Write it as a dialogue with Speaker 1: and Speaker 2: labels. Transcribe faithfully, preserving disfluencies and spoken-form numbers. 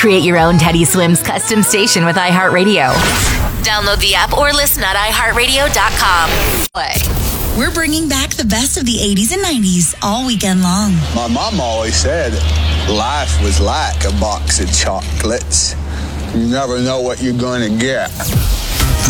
Speaker 1: Create your own Teddy Swims custom station with iHeartRadio. Download the app or listen at i heart radio dot com. Play.
Speaker 2: We're bringing back the best of the eighties and nineties all weekend long.
Speaker 3: My mom always said life was like a box of chocolates. You never know what you're going to get.